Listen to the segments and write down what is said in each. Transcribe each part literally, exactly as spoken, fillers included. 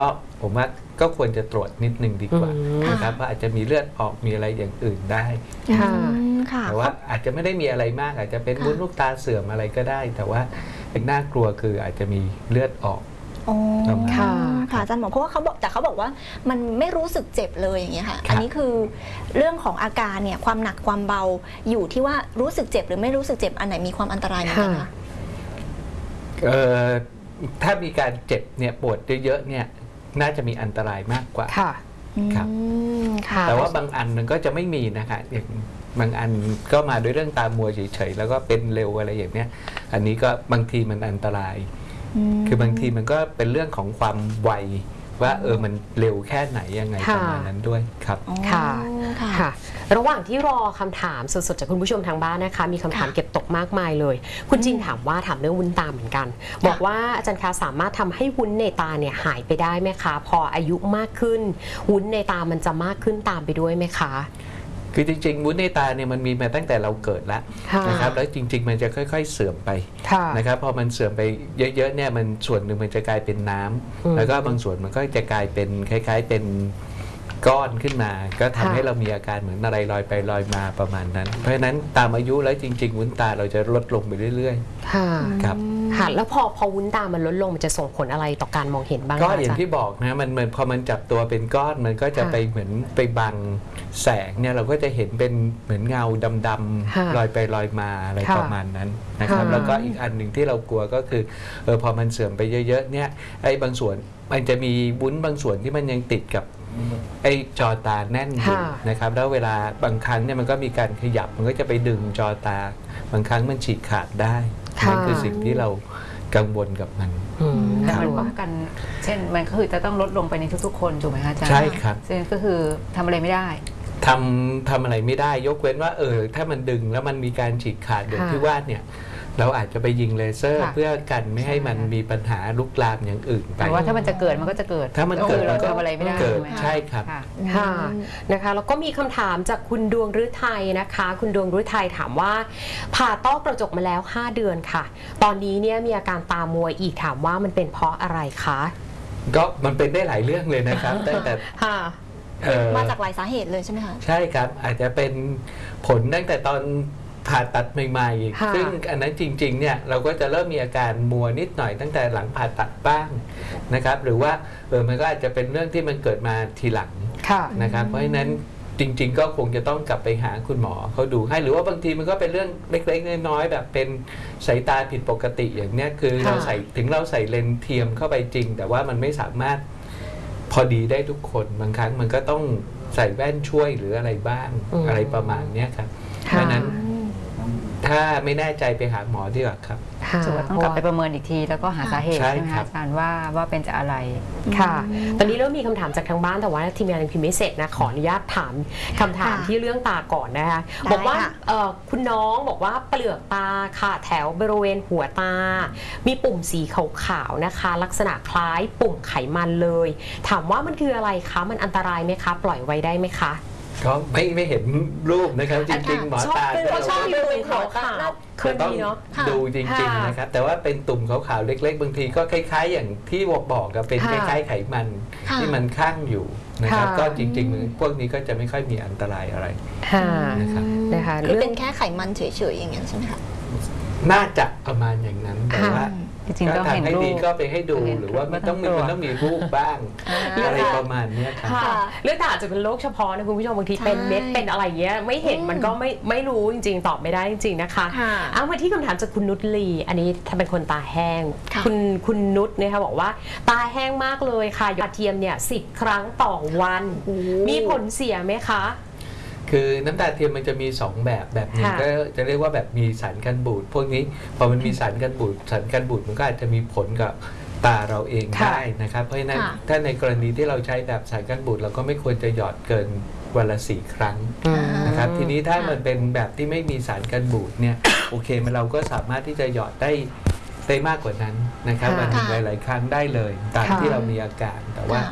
ก็ผมว่าก็ควรจะตรวจนิดนึงดีกว่านะครับว่าอาจจะมีเลือดออกมีอะไรอย่างอื่นได้แต่ว่าอาจจะไม่ได้มีอะไรมากอาจจะเป็นวุ้นลูกตาเสื่อมอะไรก็ได้แต่ว่าเป็นน่ากลัวคืออาจจะมีเลือดออกอ๋อค่ะค่ะอาจารย์หมอเพราะว่าเขาบอกแต่เขาบอกว่ามันไม่รู้สึกเจ็บเลยอย่างเงี้ยค่ะอันนี้คือเรื่องของอาการเนี่ยความหนักความเบาอยู่ที่ว่ารู้สึกเจ็บหรือไม่รู้สึกเจ็บอันไหนมีความอันตรายมากกว่าคะเอ่อถ้ามีการเจ็บเนี่ยปวดเยอะๆเนี่ยน่าจะมีอันตรายมากกว่าค่ะครับแต่ว่าบางอันมันก็จะไม่มีนะคะอย่างบางอันก็มาด้วยเรื่องตามัวเฉยๆแล้วก็เป็นเร็วอะไรอย่างเนี้ยอันนี้ก็บางทีมันอันตรายคือบางทีมันก็เป็นเรื่องของความไวว่าเออมันเร็วแค่ไหนยังไงประมาณนั้นด้วยครับค่ะค่ะระหว่างที่รอคำถามสดๆจากคุณผู้ชมทางบ้านนะคะมีคำถามเก็บตกมากมายเลยคุณจินถามว่าถามเรื่องวุ้นตาเหมือนกันบอกว่าอาจารย์คะสามารถทำให้วุ้นในตาเนี่ยหายไปได้ไหมคะพออายุมากขึ้นวุ้นในตามันจะมากขึ้นตามไปด้วยไหมคะคือจริงๆวุ้นในตาเนี่ยมันมีมาตั้งแต่เราเกิดแล้วนะครับแล้วจริงๆมันจะค่อยๆเสื่อมไปนะครับพอมันเสื่อมไปเยอะๆเนี่ยมันส่วนหนึ่งมันจะกลายเป็นน้ำแล้วก็บางส่วนมันก็จะกลายเป็นคล้ายๆเป็นก้อนขึ้นมาก็ทำให้เรามีอาการเหมือนอะไรลอยไปลอยมาประมาณนั้นเพราะฉะนั้นตามอายุแล้วจริงๆวุ้นตาเราจะลดลงไปเรื่อยๆค่ะครับค่ะแล้วพอพอวุ้นตามันลดลงมันจะส่งผลอะไรต่อการมองเห็นบ้างก็อย่างที่บอกนะมันเหมือนพอมันจับตัวเป็นก้อนมันก็จะไปเหมือนไปบังแสงเนี่ยเราก็จะเห็นเป็นเหมือนเงาดำๆลอยไปลอยมาอะไรประมาณนั้นนะครับแล้วก็อีกอันหนึ่งที่เรากลัวก็คือเออพอมันเสื่อมไปเยอะๆเนี่ยไอ้บางส่วนมันจะมีวุ้นบางส่วนที่มันยังติดกับไอ้จอตาแน่นอยู่นะครับแล้วเวลาบางครั้งเนี่ยมันก็มีการขยับมันก็จะไปดึงจอตาบางครั้งมันฉีกขาดได้นั่นคือสิ่งที่เรากังวลกับมันแต่มันป้องกันเช่นมันก็คือจะต้องลดลงไปในทุกๆคนถูกไหมคะอาจารย์ใช่ครับซึ่งก็คือทำอะไรไม่ได้ทำทำอะไรไม่ได้ยกเว้นว่าเออถ้ามันดึงแล้วมันมีการฉีกขาดอย่างที่ว่าเนี่ยเราอาจจะไปยิงเลเซอร์เพื่อกันไม่ให้มันมีปัญหาลุกลามอย่างอื่นไปแต่ว่าถ้ามันจะเกิดมันก็จะเกิดถ้ามันเกิดเราทำอะไรไม่ได้เกิดใช่ครับค่ะนะคะแล้วก็มีคำถามจากคุณดวงฤทัยนะคะคุณดวงฤทัยถามว่าผ่าต้อกระจกมาแล้วห้าเดือนค่ะตอนนี้เนี่ยมีอาการตามัวอีกถามว่ามันเป็นเพราะอะไรคะก็มันเป็นได้หลายเรื่องเลยนะครับแต่แต่มาจากหลายสาเหตุเลยใช่ไหมคะใช่ครับอาจจะเป็นผลตั้งแต่ตอนผ่าตัดใหม่ๆซึ่งอันนั้นจริงๆเนี่ยเราก็จะเริ่มมีอาการมัวนิดหน่อยตั้งแต่หลังผ่าตัดบ้างนะครับหรือว่าเออมันก็อาจจะเป็นเรื่องที่มันเกิดมาทีหลังนะครับเพราะฉะนั้นจริงๆก็คงจะต้องกลับไปหาคุณหมอเขาดูให้หรือว่าบางทีมันก็เป็นเรื่องเล็กๆน้อยๆแบบเป็นสายตาผิดปกติอย่างเนี้ยคือเราใส่ถึงเราใส่เลนส์เทียมเข้าไปจริงแต่ว่ามันไม่สามารถพอดีได้ทุกคนบางครั้งมันก็ต้องใส่แว่นช่วยหรืออะไรบ้างอะไรประมาณนี้ครับเพราะนั้นถ้าไม่แน่ใจไปหาหมอดีกว่าครับสุดต้องกลับไปประเมินอีกทีแล้วก็หาสาเหตุใช่ไหมคะอาจารย์ว่าว่าเป็นจากอะไรค่ะตอนนี้เริ่มมีคำถามจากทางบ้านแต่ว่าทีมงานยังพิมพ์ไม่เสร็จนะขออนุญาตถามคำถามที่เรื่องตาก่อนนะคะบอกว่าคุณน้องบอกว่าเปลือกตาค่ะแถวบริเวณหัวตามีปุ่มสีขาวๆนะคะลักษณะคล้ายปุ่มไขมันเลยถามว่ามันคืออะไรคะมันอันตรายไหมคะปล่อยไว้ได้ไหมคะก็ไม่ไม่เห็นรูปนะครับจริงๆหมอตาเขาชอบมีตุ่มขาวๆคือต้องดูจริงๆนะครับแต่ว่าเป็นตุ่มขาวๆเล็กๆบางทีก็คล้ายๆอย่างที่บอกบอกกับเป็นคล้ายๆไขมันที่มันข้างอยู่นะครับก็จริงๆพวกนี้ก็จะไม่ค่อยมีอันตรายอะไรนะครับนะคะคือเป็นแค่ไขมันเฉยๆอย่างนั้นใช่ไหมคะน่าจะประมาณอย่างนั้นแต่ว่าจริงๆต้องเห็นรูปก็ไปให้ดูหรือว่ามันต้องมีมันต้องมีรูปบ้างอะไรประมาณนี้ครับเรื่องตาจะเป็นโรคเฉพาะนะคุณผู้ชมบางทีเป็นเม็ดเป็นอะไรเงี้ยไม่เห็นมันก็ไม่ไม่รู้จริงๆตอบไม่ได้จริงๆนะคะเอามาที่คำถามจากคุณนุชลีอันนี้ถ้าเป็นคนตาแห้งคุณคุณนุชเนี่ยค่ะบอกว่าตาแห้งมากเลยค่ะหยอดเทียมเนี่ยสิบครั้งต่อวันมีผลเสียไหมคะคือน้ำตาเทียมมันจะมีสองแบบแบบหนึ่งก็จะเรียกว่าแบบมีสารกันบูดพวกนี้พอมันมีสารกันบูดสารกันบูดมันก็อาจจะมีผลกับตาเราเองได้นะครับเพราะฉะนั้นถ้าในกรณีที่เราใช้แบบสารกันบูดเราก็ไม่ควรจะหยอดเกินวันละสี่ครั้งนะครับทีนี้ถ้ามันเป็นแบบที่ไม่มีสารกันบูดเนี่ยโอเคมันเราก็สามารถที่จะหยอดได้ได้มากกว่านั้นนะครับวันหนึ่งหลายๆครั้งได้เลยตามที่เรามีอาการแต่ว่า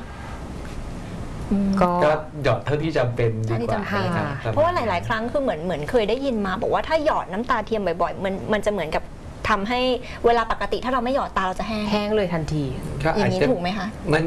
ก็หยอดเท่าที่จำเป็นดีกว่าเพราะว่าหลายๆครั้งคือเหมือนเหมือนเคยได้ยินมาบอกว่าถ้าหยอดน้ำตาเทียมบ่อยๆมันมันจะเหมือนกับทำให้เวลาปกติถ้าเราไม่หยอดตาเราจะแห้งแห้งเลยทันทีอย่างนี้ถูกไหมคะมัน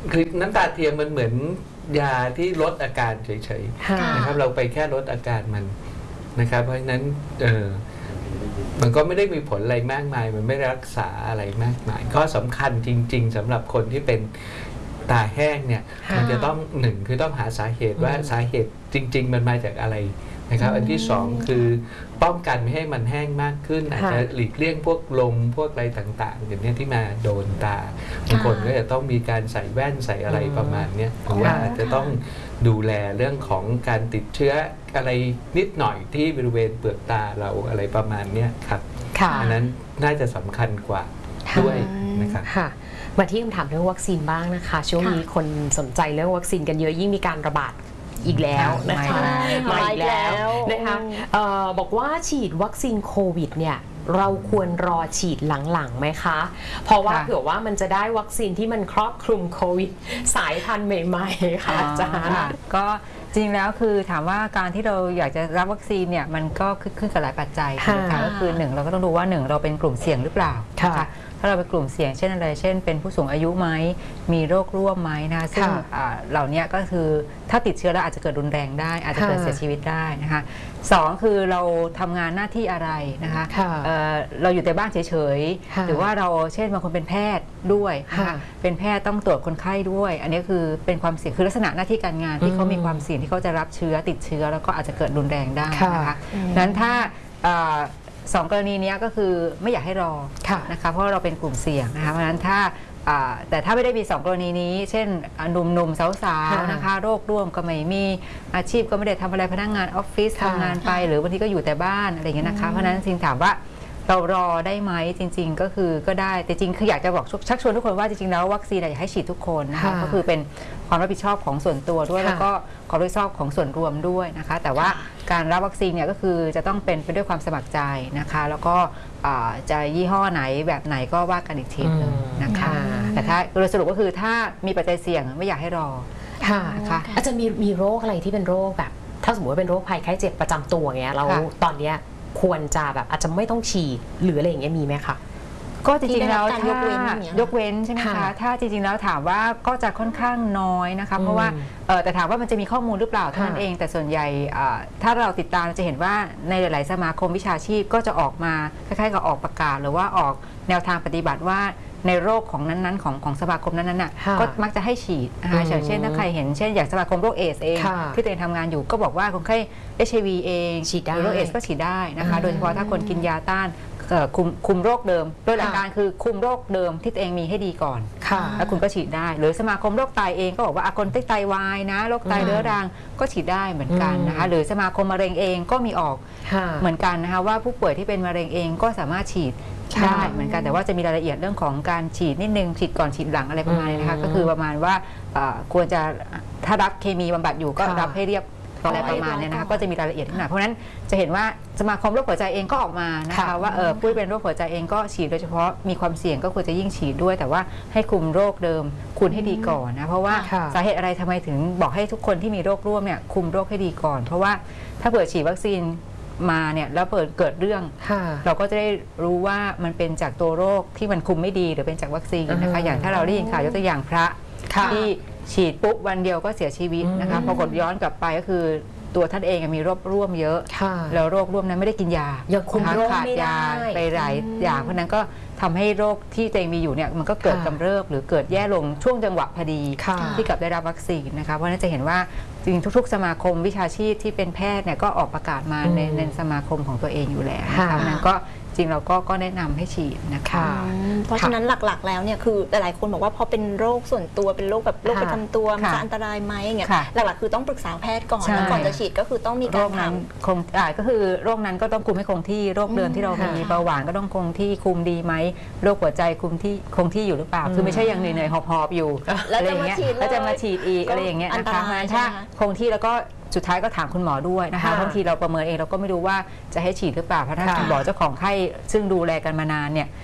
คือน้ำตาเทียมมันเหมือนยาที่ลดอาการเฉยๆนะครับเราไปแค่ลดอาการมันนะครับเพราะฉะนั้นเออมันก็ไม่ได้มีผลอะไรมากมายมันไม่รักษาอะไรมากมายข้อสำคัญจริงๆสำหรับคนที่เป็นตาแห้งเนี่ยมันจะต้องหนึ่งคือต้องหาสาเหตุว่าสาเหตุจริงๆมันมาจากอะไรนะครับอันที่สองคือป้องกันไม่ให้มันแห้งมากขึ้นอาจจะหลีกเลี่ยงพวกลมพวกอะไรต่างๆอย่างนี้ที่มาโดนตาบางคนก็จะต้องมีการใส่แว่นใส่อะไรประมาณนี้หรือว่าอาจจะต้องดูแลเรื่องของการติดเชื้ออะไรนิดหน่อยที่บริเวณเปลือกตาเราอะไรประมาณนี้ครับอันนั้นน่าจะสำคัญกว่าด้วยนะครับมาที่คำถามเรื่องวัคซีนบ้างนะคะช่วงนี้คนสนใจเรื่องวัคซีนกันเยอะยิ่งมีการระบาดอีกแล้วนะคะมาอีกแล้วนะคะบอกว่าฉีดวัคซีนโควิดเนี่ยเราควรรอฉีดหลังๆไหมคะเพราะว่าเผื่อว่ามันจะได้วัคซีนที่มันครอบคลุมโควิดสายพันธุ์ใหม่ๆค่ะอาจารย์ก็จริงแล้วคือถามว่าการที่เราอยากจะรับวัคซีนเนี่ยมันก็ขึ้นกับหลายปัจจัยนะคะก็คือหนึ่งเราก็ต้องดูว่าหนึ่งเราเป็นกลุ่มเสี่ยงหรือเปล่าถ้าเราเป็นกลุ่มเสี่ยงเช่นอะไรเช่นเป็นผู้สูงอายุไหมมีโรคร่วมไหมนะซึ่งเหล่านี้ก็คือถ้าติดเชื้อแล้วอาจจะเกิดรุนแรงได้อาจจะเกิดเสียชีวิตได้นะคะสองคือเราทำงานหน้าที่อะไรนะคะเราอยู่แต่บ้านเฉยๆหรือว่าเราเช่นบางคนเป็นแพทย์ด้วยนะคะเป็นแพทย์ต้องตรวจคนไข้ด้วยอันนี้คือเป็นความเสี่ยงคือลักษณะหน้าที่การงานที่เขามีความเสี่ยงที่เขาจะรับเชื้อติดเชื้อแล้วก็อาจจะเกิดรุนแรงได้นะคะนั้นถ้าสองกรณีนี้ก็คือไม่อยากให้รอนะคะเพราะเราเป็นกลุ่มเสี่ยงนะคะเพราะฉะนั้นถ้าแต่ถ้าไม่ได้มีสองกรณีนี้เช่นหนุ่มๆสาวๆนะคะโรคร่วมก็ไม่มีอาชีพก็ไม่ได้ทำอะไรพนักงานออฟฟิศทำงานไปหรือบางทีก็อยู่แต่บ้านอะไรอย่างเงี้ยนะคะเพราะฉะนั้นจริงถามว่าเรารอได้ไหมจริงๆก็คือก็ได้แต่จริงคืออยากจะบอกชักชวนทุกคนว่าจริงๆแล้ววัคซีนอยากให้ฉีดทุกคนนะคะก็คือเป็นความรับผิดชอบของส่วนตัวด้วยแล้วก็ความรับผิดชอบของส่วนรวมด้วยนะคะแต่ว่าการรับวัคซีนเนี่ยก็คือจะต้องเป็นไปด้วยความสมัครใจนะคะแล้วก็จะยี่ห้อไหนแบบไหนก็ว่ากันอีกทีนึงนะคะแต่ถ้าโดยสรุปก็คือถ้ามีปัจจัยเสี่ยงไม่อยากให้รอค่ะอาจจะมีมีโรคอะไรที่เป็นโรคแบบถ้าสมมติว่าเป็นโรคภัยไข้เจ็บประจำตัวเงี้ยเราตอนเนี้ยควรจะแบบอาจจะไม่ต้องฉีดหรืออะไรอย่างเงี้ยมีไหมคะก็จริงๆแล้วถ้ายกเว้นใช่ไหมคะถ้าจริงๆแล้วถามว่าก็จะค่อนข้างน้อยนะคะเพราะว่าแต่ถามว่ามันจะมีข้อมูลหรือเปล่าเท่านั้นเองแต่ส่วนใหญ่ถ้าเราติดตามจะเห็นว่าในหลายๆสมาคมวิชาชีพก็จะออกมาคล้ายๆกับออกประกาศหรือว่าออกแนวทางปฏิบัติว่าในโรคของนั้นๆของของสมาคมนั้นๆน่ะก็มักจะให้ฉีดนะคะอย่างเช่นถ้าใครเห็นเช่นอย่างสมาคมโรคเอดส์เองที่ตัวเองทำงานอยู่ก็บอกว่าคนไข้ เอช ไอ วี เองฉีดได้โรคเอดส์ก็ฉีดได้นะคะโดยเฉพาะถ้าคนกินยาต้านคุมคุมโรคเดิมโดยหลักการคือคุมโรคเดิมที่ตัวเองมีให้ดีก่อนแล้วคุณก็ฉีดได้หรือสมาคมโรคไตเองก็บอกว่าคนที่ไตวายนะโรคไตเรื้อรังก็ฉีดได้เหมือนกันนะคะหรือสมาคมมะเร็งเองก็มีออกเหมือนกันนะคะว่าผู้ป่วยที่เป็นมะเร็งเองก็สามารถฉีดได้เหมือนกันแต่ว่าจะมีรายละเอียดเรื่องของการฉีดนิดนึงฉีดก่อนฉีดหลังอะไรประมาณนี้นะคะก็คือประมาณว่าควรจะถ้ารับเคมีบำบัดอยู่ก็รับให้เรียบอะไรประมาณนี้นะคะก็จะมีรายละเอียดนิดหน่อยเพราะฉะนั้นจะเห็นว่าสมาคมโรคหัวใจเองก็ออกมานะคะว่าเออผู้เป็นโรคหัวใจเองก็ฉีดโดยเฉพาะมีความเสี่ยงก็ควรจะยิ่งฉีดด้วยแต่ว่าให้คุมโรคเดิมคุมให้ดีก่อนนะเพราะว่าสาเหตุอะไรทำไมถึงบอกให้ทุกคนที่มีโรคร่วมเนี่ยคุมโรคให้ดีก่อนเพราะว่าถ้าเผื่อฉีดวัคซีนมาเนี่ยแล้วเปิดเกิดเรื่องเราก็จะได้รู้ว่ามันเป็นจากตัวโรคที่มันคุมไม่ดีหรือเป็นจากวัคซีนนะคะอย่างถ้าเราได้ยินข่าวยกตัวอย่างพระที่ฉีดปุ๊บวันเดียวก็เสียชีวิตนะคะพอกดย้อนกลับไปก็คือตัวท่านเองมีโรคร่วมเยอะแล้วโรคร่วมนั้นไม่ได้กินยายังคุมโรคขาดยาไปหลายอย่างเพราะนั้นก็ทำให้โรคที่ตัวเองมีอยู่เนี่ยมันก็เกิดกำเริบหรือเกิดแย่ลงช่วงจังหวะพอดีที่กับได้รับวัคซีนนะคะเพราะนั้นจะเห็นว่าจริงทุกๆสมาคมวิชาชีพที่เป็นแพทย์เนี่ยก็ออกประกาศมาในในสมาคมของตัวเองอยู่แล้วนะคะนั้นก็จริงเราก็ก็แนะนำให้ฉีดนะคะเพราะฉะนั้นหลักๆแล้วเนี่ยคือหลายๆคนบอกว่าพอเป็นโรคส่วนตัวเป็นโรคแบบโรคประจำตัวมันจะอันตรายไหมอย่างเงี้ยหลักๆคือต้องปรึกษาแพทย์ก่อนแล้วก่อนจะฉีดก็คือต้องมีการถามคงอ่าก็คือโรคนั้นก็ต้องคุมให้คงที่โรคเดิมที่เรามีเบาหวานก็ต้องคงที่คุมดีไหมโรคหัวใจคุมที่คงที่อยู่หรือเปล่าคือไม่ใช่ยังเหนื่อยๆหอบๆอยู่อะไรอย่างเงี้ยแล้วจะมาฉีดอีกอะไรอย่างเงี้ยนะคะถ้าคงที่แล้วก็สุดท้ายก็ถามคุณหมอด้วยนะคะบางทีเราประเมินเองเราก็ไม่รู้ว่าจะให้ฉีดหรือเปล่าเพราะถ้าคุณหมอเจ้าของไข้ซึ่งดูแลกันมานานเนี่ย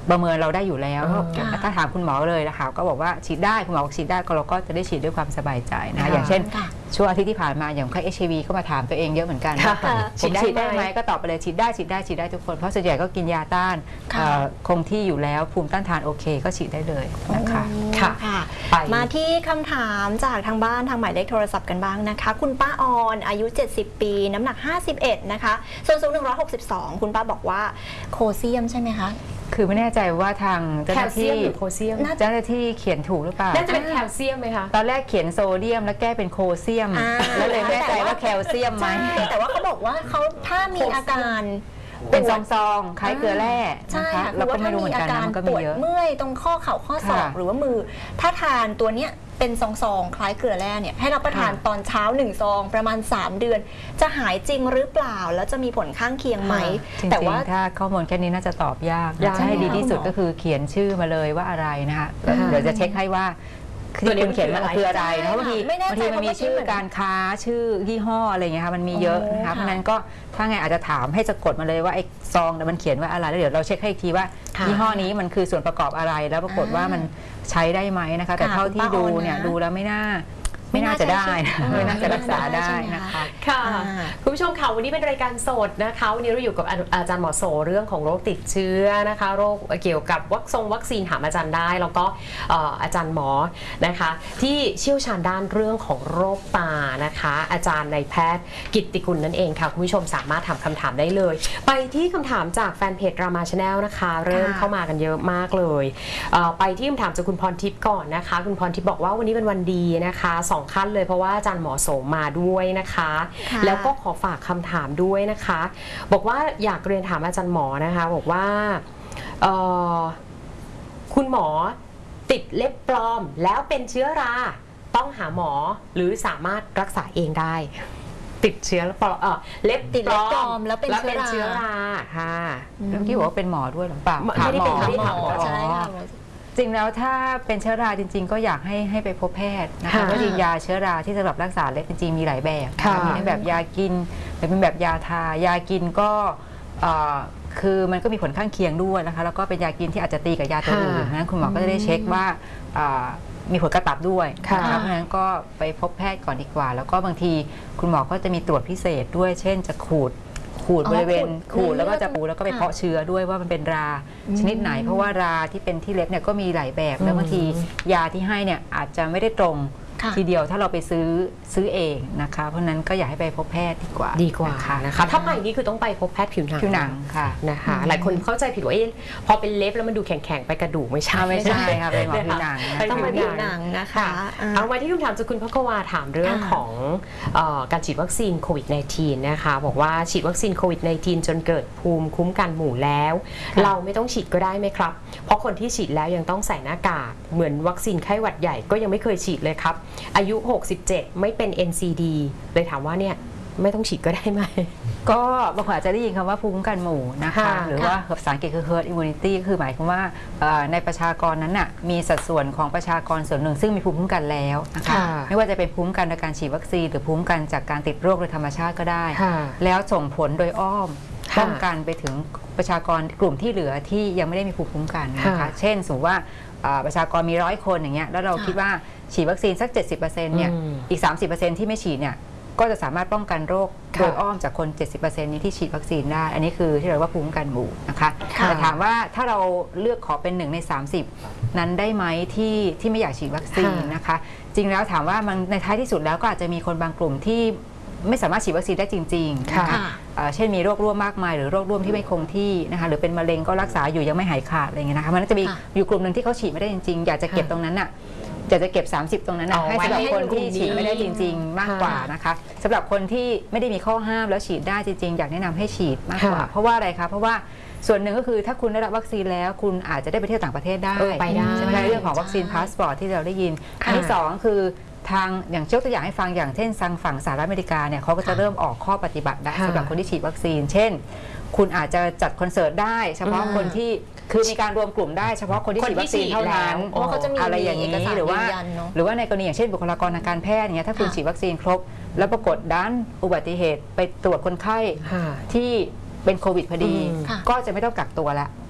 ประเมินเราได้อยู่แล้วอ๋อถ้าถามคุณหมอเลยนะคะก็บอกว่าฉีดได้คุณหมอบอกฉีดได้ก็เราก็จะได้ฉีดด้วยความสบายใจนะคะอย่างเช่นค่ะช่วงอาทิตย์ที่ผ่านมาอย่างไข้เอชไอวีก็มาถามตัวเองเยอะเหมือนกันค่ะผมฉีดได้ฉีดได้ไหไหมมก็ตอบไปเลยฉีดได้ฉีดได้ฉีดได้ทุกคนเพราะส่วนใหญ่ก็กินยาต้านค่ะเอ่อคงที่อยู่แล้วภูมิต้านทานโอเคก็ฉีดได้เลยนะคะค่ะค่ะไปมาที่คำถามจากทางบ้านทางหมายเลขโทรศัพท์กันบ้างนะคะ คุณป้าออนอายุ เจ็ดสิบ ปี น้ำหนัก ห้าสิบเอ็ด นะคะส่วนสูง หนึ่งร้อยหกสิบสอง คุณป้าบอกว่าโคเซียมใช่ไหมคะคือไม่แน่ใจว่าทางเจ้าแคหลน้าเซียที่มหรือโคเซียมน่าเจ้าหน้าที่เขียนถูกหรือเปล่าน่าจะเป็นแคลเซียมไหมคะตอนแรกเขียนโซเดียมแล้วแก้เป็นโคเซียมอ่าแล้วเลยไม่แน่ใจว่าแคลเซียมไหมใช่แต่ว่าเขาบอกว่าเขาถ้ามีอาการเป็นซองๆคล้ายเกลือแร่ใช่นะคะค่ะเราคือก็ว่าไม่ถ้ารู้เหมีมือนอากันนะการมันก็ปมีวดเยอะเมื่อยตรงข้อเข่าข้อศอกค่ะหรือว่ามือ ถ้าทานตัวเนี้ยเป็นซองๆคล้ายเกลือแร่เนี่ยให้รับประทานค่ะตอนเช้าหนึ่งซองประมาณ สาม เดือน จะหายจริงหรือเปล่าแล้วจะมีผลข้างเคียงไหมจริงแต่ว่าๆถ้าข้อมูลแค่นี้น่าจะตอบยากยากจะให้ดีที่สุดค่ะก็คือเขียนชื่อมาเลยว่าอะไรนะคะค่ะเดี๋ยวจะเช็คให้ว่าคือตัวนี้คุณเขียนมามันคืคือออะอะไรไรนะบางทีไม่แน่ใจบางทีมันมีเพราะเมื่อกี้ชื่อเหมือนการค้าชื่อยี่ห้ออะไรอย่างเงี้ยค่ะมันมีเยอะนะคะโอ้ค่ะเพราะฉะนั้นก็ถ้าไงอาจจะถามให้สะกดมาเลยว่าไอ้ซองเนี่ยมันเขียนว่าอะไรแล้วเดี๋ยวเราเช็คให้อีกทีว่าค่ะยี่ห้อนี้มันคือส่วนประกอบอะไรแล้วปรากฏว่ามันใช้ได้ไหมนะคะ แต่ค่ะเท่าที่คุณป้าดูออนนะเนี่ยดูแล้วไม่น่าไม่น่าจะได้นะไม่ไม่น่าน่าจะจะรักษาได้ได้ใช่ไหมคะนะคะค่ะอ่าคุณผู้ชมค่ะวันนี้เป็นรายการสดนะคะวันนี้เราอยู่กับอาอาจารย์หมอโสเรื่องของโรคติดเชื้อนะคะโรคเกี่ยวกับวัคซงวัคซีนถามอาจารย์ได้แล้วก็เอ่ออาจารย์หมอนะคะที่เชี่ยวชาญด้านเรื่องของโรคตานะคะ อาจารย์นายแพทย์กิตติกุลนั่นเองค่ะคุณผู้ชมสามารถถามคำถามได้เลย ไปที่คำถามจากแฟนเพจรามาชาแนลนะคะเริ่มเข้ามากันเยอะมากเลยเอ่อไปที่คำถามจากคุณพรทิพย์ก่อนนะคะคุณพรทิพย์บอกว่าวันนี้เป็นวันดีนะคะสองขั้นเลยเพราะว่าอาจารย์หมอโสมาด้วยนะคะค่ะแล้วก็ขอฝากคำถามด้วยนะคะ บอกว่าอยากเรียนถามอาจารย์หมอนะคะบอกว่าเอ่อคุณหมอติดเล็บปลอมแล้วเป็นเชื้อราต้องหาหมอหรือสามารถรักษาเองได้ ติดเชื้อปลอมเออเล็บติดเล็บปลอมแล้วเป็นเชื้อราเชื้อราค่ะเมื่อกี้บอกว่าเป็นหมอด้วยหรือเปล่าไม่ได้เป็นถาไม่ได้หมถามอหมอใช่ค่ะจริงแล้วถ้าเป็นเชื้อราจริง ๆ ก็อยากให้ให้ไปพบแพทย์นะคะค่ะเพราะจริงยาเชื้อราที่สำหรับรักษาเล็บจริงๆมีหลายแบบนค่ะมีทั้งแบบยากินหรือเป็นแบบยาทายากินก็เอ่อคือมันก็มีผลข้างเคียงด้วยนะคะแล้วก็เป็นยากินที่อาจจะตีกับยาตัวอื่นนั้นคุณหมอก็จะได้เช็คว่าอ่ามีผลกระตับด้วยค่ะนะคะเพราะฉะนั้นก็ไปพบแพทย์ก่อนดีกว่า แล้วก็บางทีคุณหมอก็จะมีตรวจพิเศษด้วย เช่นจะขูดขูดอ๋อบริเวณขูดขูดแล้วก็จะเลือดปูแล้วก็ไปค่ะเพาะเชื้อด้วยว่ามันเป็นราชนิดไหน เพราะว่าราที่เป็นที่เล็บเนี่ยก็มีหลายแบบ แล้วบางทียาที่ให้เนี่ยอาจจะไม่ได้ตรงค่ะทีเดียวถ้าเราไปซื้อซื้อเองนะคะ เพราะฉะนั้นก็อยากให้ไปพบแพทย์ดีกว่าดีกว่านะคะนะคะถ้าไปนี่คือต้องไปพบแพทย์ผิวหนังผิวหนังค่ะนะคะหลายคนเข้าใจผิดว่าเอ๊ะพอเป็นเล็บแล้วมันดูแข็งๆไปกระดูกไม่ใช่อ่าไม่ใช่ค่ะเป็นหมอผิวหนังนะเป็นต้องผิไปวผิวหหนันังงนะคะค่ะอ่าเอาไว้ที่คำถามจากคุณพักวาถามเรื่องค่ะของเอ่อการฉีดวัคซีนโควิด สิบเก้า นะคะบอกว่าฉีดวัคซีนโควิด สิบเก้า จนเกิดภูมิคุ้มกันหมู่แล้วค่ะเราไม่ต้องฉีดก็ได้ไหมครับ เพราะคนที่ฉีดแล้วยังต้องใส่หน้ากากเหมือนวัคซีนไข้หวัดใหญ่ก็ยังไม่เคยฉีดเลยครับอายุหกสิบเจ็ดไม่เป็น เอ็น ซี ดี เลยถามว่าเนี่ยไม่ต้องฉีดก็ได้ไหมก็บางคนอาจจะได้ยินคำว่าภูมิคุ้มกันหมู่นะคะค่ะหรือว่าภาษาอังกฤษคือ herd immunity ก็คือหมายความว่าเอ่อในประชากรนั้นน่ะมีสัดส่วนของประชากรส่วนหนึ่งซึ่งมีภูมิคุ้มกันแล้วนะคะค่ะไม่ว่าจะเป็นภูมิคุ้มกันโดยการฉีดวัคซีนหรือภูมิคุ้มกันจากการติดโรคโดยธรรมชาติก็ได้ค่ะแล้วส่งผลโดยอ้อมค่ะป้องกันไปถึงประชากรกลุ่มที่เหลือที่ยังไม่ได้มีภูมิคุ้มกันนะคะค่ะเช่นสมมติว่าเอ่อประชากรมีร้อยคนอย่างเงี้ยแล้วเราค่ะคิดว่าฉีดวัคซีนสัก เจ็ดสิบเปอร์เซ็นต์ เนี่ยอืมอีก สามสิบเปอร์เซ็นต์ ที่ไม่ฉีดเนี่ยก็จะสามารถป้องกันโรคค่ะโดยอ้อมจากคน เจ็ดสิบเปอร์เซ็นต์ นี้ที่ฉีดวัคซีนได้ อันนี้คือที่เรียกว่าภูมิคุ้มกันหมู่นะคะค่ะแต่ถามว่าถ้าเราเลือกขอเป็นหนึ่งใน สามสิบ นั้นได้ไหมที่ที่ไม่อยากฉีดวัคซีนนะคะ จริงแล้วถามว่ามันในท้ายที่สุดแล้วก็อาจจะมีคนบางกลุ่มที่ไม่สามารถฉีดวัคซีนได้จริงๆนะคะค่ะเอ่อเช่นมีโรคร่วมมากมายหรือโรคร่วมที่ไม่คงที่นะคะหรือเป็นมะเร็งก็รักษาอยู่ยังไม่หายขาดอะไรเงี้ยนะคะมันก็จะมีค่ะอยู่กลุ่มหนึ่งที่เขาฉีดไม่ได้จริงๆ อยากจะเก็บตรงนั้นน่ะอยากจะเก็บ สามสิบ ตรงนั้นน่ะเอาให้ไว้สำหรับให้คนที่กลุ่มนี้ฉีดไม่ได้จริง ๆ มากกว่านะคะสำหรับคนที่ไม่ได้มีข้อห้ามแล้วฉีดได้จริงๆ อยากแนะนำให้ฉีดมากกว่าค่ะเพราะว่าอะไรคะเพราะว่าส่วนหนึ่งก็คือถ้าคุณได้รับวัคซีนแล้วคุณอาจจะได้ไปเที่ยวต่างประเทศได้เออไปได้ใช่ไหมคะเรื่องของวัคซีนพาสปอร์ตที่เราได้ยินอันที่สองคือทางอย่างยกตัวอย่างให้ฟังอย่างเช่นทางฝั่งสหรัฐอเมริกาเนี่ยเขาก็จะเริ่มออกข้อปฏิบัติได้ค่ะสำหรับคนที่ฉีดวัคซีน เช่น คุณอาจจะจัดคอนเสิร์ตได้ เฉพาะอืมคนที่คือมีการรวมกลุ่มได้เฉพาะคนที่คนฉีดที่วัคซีนเท่านั้นฉีดแล้วเพราะว่าเขาจะมีอะไรอย่างนี้เอกสารหรือว่ายืนยันเนอะหรือว่าในกรณีอย่างเช่นบุคลากรทางการแพทย์อย่างเงี้ยถ้าคุณค่ะฉีดวัคซีนครบ แล้วปรากฏด้านอุบัติเหตุไปตรวจคนไข้ค่ะที่เป็นโควิดพอดีอืมค่ะก็จะไม่ต้องกักตัวละ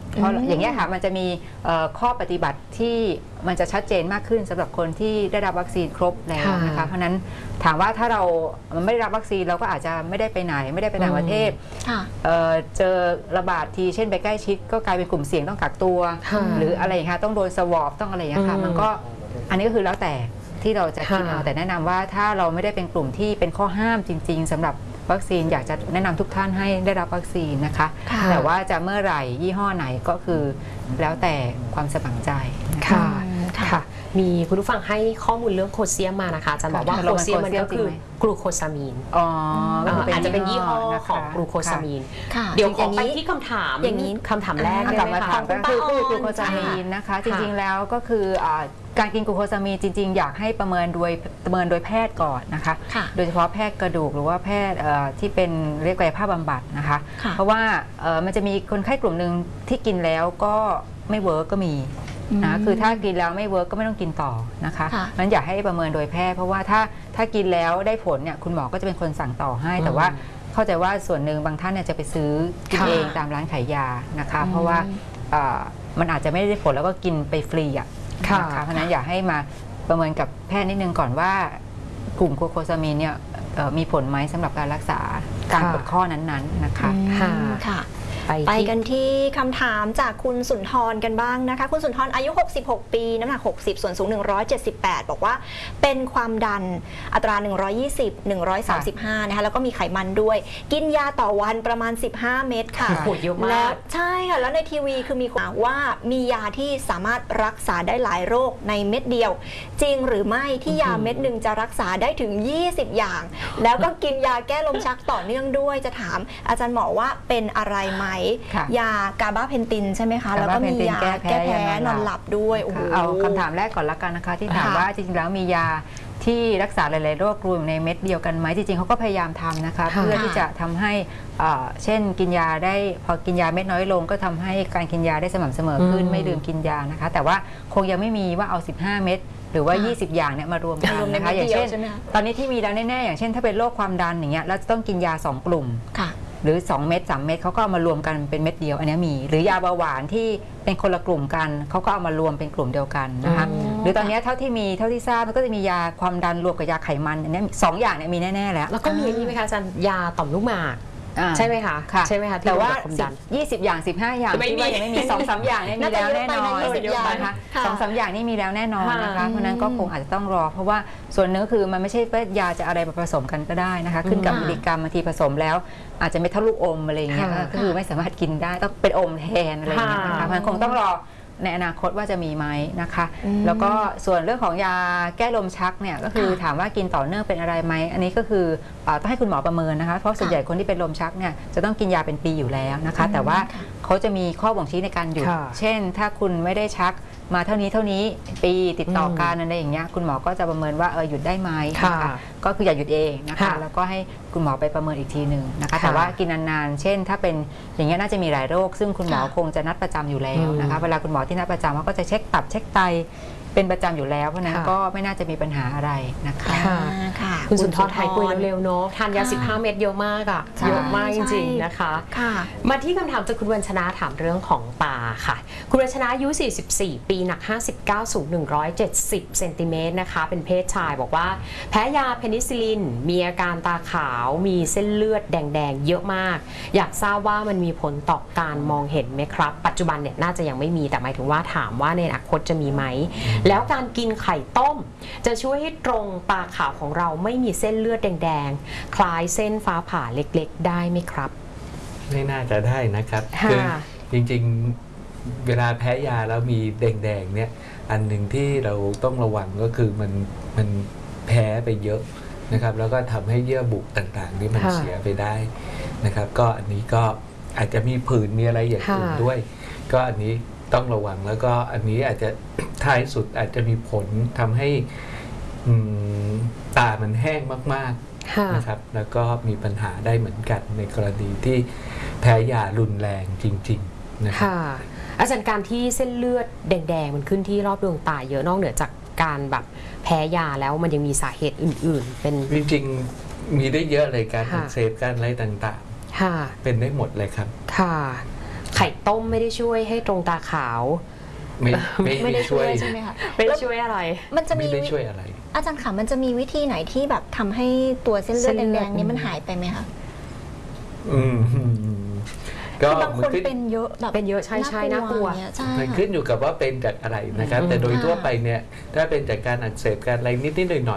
เพราะอย่างเงี้ยค่ะมันจะมีข้อปฏิบัติที่มันจะชัดเจนมากขึ้นสำหรับคนที่ได้รับวัคซีนครบแล้วนะคะเพราะนั้นถามว่าถ้าเราไม่ได้รับวัคซีนเราก็อาจจะไม่ได้ไปไหนไม่ได้ไปต่างประเทศเจอระบาดทีเช่นไปใกล้ชิดก็กลายเป็นกลุ่มเสี่ยงต้องกักตัวหรืออะไรอย่างเงี้ยต้องโดนสวอปต้องอะไรอย่างเงี้ยค่ะมันก็อันนี้ก็คือแล้วแต่ที่เราจะคิดเอาแต่แนะนำว่าถ้าเราไม่ได้เป็นกลุ่มที่เป็นข้อห้ามจริงๆสำหรับวัคซีนอยากจะแนะนำทุกท่านให้ได้รับวัคซีนนะคะแต่ว่าจะเมื่อไหร่ยี่ห้อไหนก็คือแล้วแต่ความสมัครใจค่ะค่ะมีคุณผู้ฟังให้ข้อมูลเรื่องโคเซียมมานะคะอาจารย์บอกว่าโคเซียมมันก็คือกลูโคซามีนอ๋ออาจจะเป็นยี่ห้อของกลูโคซามีนเดี๋ยวขอไปที่คำถามอย่างนี้คำถามแรกได้ไหมคะก็คือกลูโคซามีนนะคะจริงๆแล้วก็คือการกินกลูโคซามีนจริงๆอยากให้ประเมินโดยประเมินโดยแพทย์ก่อนนะคะโดยเฉพาะแพทย์กระดูกหรือว่าแพทย์ที่เป็นเรียกกายภาพบำบัดนะคะเพราะว่ามันจะมีคนไข้กลุ่มหนึ่งที่กินแล้วก็ไม่เวิร์กก็มีนะคือถ้ากินแล้วไม่เวิร์กก็ไม่ต้องกินต่อนะคะนั้นอยากให้ประเมินโดยแพทย์เพราะว่าถ้าถ้ากินแล้วได้ผลเนี่ยคุณหมอก็จะเป็นคนสั่งต่อให้แต่ว่าเข้าใจว่าส่วนหนึ่งบางท่านเนี่ยจะไปซื้อกินเองตามร้านขายยานะคะเพราะว่ามันอาจจะไม่ได้ผลแล้วก็กินไปฟรีอ่ะนะคะเพราะนั้นอยากให้มาประเมินกับแพทย์นิดนึงก่อนว่ากลุ่มกลูโคซามีนเนี่ยมีผลไหมสำหรับการรักษาการปวดข้อนั้นๆนะคะค่ะไปกันที่คำถามจากคุณสุนทรกันบ้างนะคะคุณสุนทรอายุหกสิบหกปีน้ำหนักหกสิบส่วนสูงหนึ่งร้อยเจ็ดสิบแปดบอกว่าเป็นความดันอัตราหนึ่งร้อยยี่สิบ หนึ่งร้อยสามสิบห้านะคะแล้วก็มีไขมันด้วยกินยาต่อวันประมาณสิบห้าเม็ดค่ะเยอะมากแล้วใช่ค่ะแล้วในทีวีคือมีข่าวว่ามียาที่สามารถรักษาได้หลายโรคในเม็ดเดียวจริงหรือไม่ที่ยาเม็ดหนึ่งจะรักษาได้ถึงยี่สิบอย่างแล้วก็กินยาแก้ลมชักต่อเนื่องด้วยจะถามอาจารย์หมอว่าเป็นอะไรไหมยากาบาเพนตินใช่ไหมคะแล้วก็มียาแก้แพ้นอนหลับด้วยเอาคำถามแรกก่อนละกันนะคะที่ถามว่าจริงๆแล้วมียาที่รักษาหลายๆโรครวมในเม็ดเดียวกันไหมจริงๆเขาก็พยายามทำนะคะเพื่อที่จะทำให้เช่นกินยาได้พอกินยาเม็ดน้อยลงก็ทำให้การกินยาได้สม่ำเสมอขึ้นไม่ลืมกินยานะคะแต่ว่าคงยังไม่มีว่าเอาสิบห้าเม็ดหรือว่ายี่สิบอย่างเนี่ยมารวมกันนะคะอย่างเช่นตอนนี้ที่มีแล้วแน่ๆอย่างเช่นถ้าเป็นโรคความดันอย่างเงี้ยเราจะต้องกินยาสองกลุ่มหรือสองเม็ดสามเม็ดเขาก็เอามารวมกันเป็นเม็ดเดียวอันนี้มีหรือยาเบาหวานที่เป็นคนละกลุ่มกันเขาก็เอามารวมเป็นกลุ่มเดียวกันนะคะหรือตอนนี้เท่าที่มีเท่าที่ทราบมันก็จะมียาความดันรวมกับยาไขมันอันนี้สองอย่างเนี่ยมีแน่ๆแล้วแล้วก็มีอันนี้ไหมคะอาจารย์ยาต่อมลูกหมากใช่ไหมคะใช่ไหมคะแต่ว่ายี่สิบอย่างสิบห้าอย่างที่ว่ายังไม่มีสองสามอย่างนี่มีแล้วแน่นอนนะคะสองสามอย่างนี่มีแล้วแน่นอนนะคะเพราะนั้นก็คงอาจจะต้องรอเพราะว่าส่วนนึงคือมันไม่ใช่ว่ายาจะอะไรมาผสมกันก็ได้นะคะขึ้นกับมิลลิกรัมบางทีผสมแล้วอาจจะไม่เท่าลูกอมอะไรอย่างเงี้ยก็คือไม่สามารถกินได้ต้องเป็นอมแทนอะไรอย่างเงี้ยนะคะมันคงต้องรอในอนาคตว่าจะมีไหมนะคะแล้วก็ส่วนเรื่องของยาแก้ลมชักเนี่ยก็คือถามว่ากินต่อเนื่องเป็นอะไรไหมอันนี้ก็คือต้องให้คุณหมอประเมินนะคะเพราะส่วนใหญ่คนที่เป็นลมชักเนี่ยจะต้องกินยาเป็นปีอยู่แล้วนะคะแต่ว่าเขาจะมีข้อบ่งชี้ในการหยุดเช่นถ้าคุณไม่ได้ชักมาเท่านี้เท่านี้ปีติดต่อกันอะไรอย่างเงี้ยคุณหมอก็จะประเมินว่าเออหยุดได้ไหมนะคะก็คืออย่าหยุดเองนะคะแล้วก็ให้คุณหมอไปประเมินอีกทีหนึ่งนะคะแต่ว่ากินนานๆเช่นถ้าเป็นอย่างเงี้ยน่าจะมีหลายโรคซึ่งคุณหมอคงจะนัดประจำอยู่แล้วนะคะเวลาคุณหมอที่นัดประจำเขาก็จะเช็คตับเช็คไตเป็นประจำอยู่แล้วเพราะนั้นก็ไม่น่าจะมีปัญหาอะไรนะคะคุณสุนทรหายป่วยเร็วๆเนาะทานยาสิบห้าเม็ดเยอะมากอ่ะเยอะมากจริงๆนะคะมาที่คำถามจากคุณวัญชนะถามเรื่องของตาค่ะคุณวัญชนะอายุสี่สิบสี่ปีหนักห้าสิบเก้าสูงหนึ่งร้อยเจ็ดสิบเซนติเมตรนะคะเป็นเพศชายบอกว่าแพ้ยาเพนิซิลลินมีอาการตาขาวมีเส้นเลือดแดงๆเยอะมากอยากทราบว่ามันมีผลต่อการมองเห็นไหมครับปัจจุบันเนี่ยน่าจะยังไม่มีแต่หมายถึงว่าถามว่าในอนาคตจะมีไหมแล้วการกินไข่ต้มจะช่วยให้ตรงตาขาวของเราไม่มีเส้นเลือดแดงๆคล้ายเส้นฟ้าผ่าเล็กๆได้ไหมครับไม่น่าจะได้นะครับคือจริงๆเวลาแพ้ยาแล้วมีแดงๆเนี่ยอันหนึ่งที่เราต้องระวังก็คือมันมันแพ้ไปเยอะนะครับแล้วก็ทำให้เยื่อบุต่างๆนี่มันเสียไปได้นะครับก็อันนี้ก็อาจจะมีผื่นมีอะไรอย่างอื่นด้วยก็อันนี้ต้องระวังแล้วก็อันนี้อาจจะท้ายสุดอาจจะมีผลทำให้ตามันแห้งมากๆนะครับแล้วก็มีปัญหาได้เหมือนกันในกรณีที่แพ้ยารุนแรงจริงๆนะครับอาจารย์การที่เส้นเลือดแดงๆมันขึ้นที่รอบดวงตาเยอะนอกเหนือจากการแบบแพ้ยาแล้วมันยังมีสาเหตุอื่นๆเป็นจริงๆมีได้เยอะเลยการอักเสบการอะไรต่างๆเป็นได้หมดเลยครับค่ะไข่ต้มไม่ได้ช่วยให้ตรงตาขาวไม่ไม่ไม่ได้ช่วยใช่ไหมคะไม่ได้ช่วยอะไรมันจะมีไม่ได้ช่วยอะไรอาจารย์ค่ะมันจะมีวิธีไหนที่แบบทำให้ตัวเส้นเลือดเส้นเลืแดอดงๆนี้มันหายไปไหมคะอืมก็คือบางคนขึ้นเป็นเยอะแบบเป็นเยอะใช่ใช่น่ากลัวอย่างเงี้ยใช่มันค่ะขึ้นอยู่กับว่าเป็นจากอะไรนะครับอืมแต่โดยค่ะทั่วไปเนี่ยถ้าเป็นจากการอักเสบการอะไรนิดๆหน่อยๆ